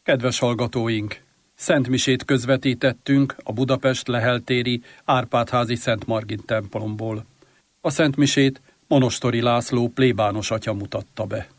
Kedves hallgatóink! Szent misét közvetítettünk a Budapest leheltéri Árpád-házi Szent Margit templomból. A Szent misét Monostori László plébános atya mutatta be.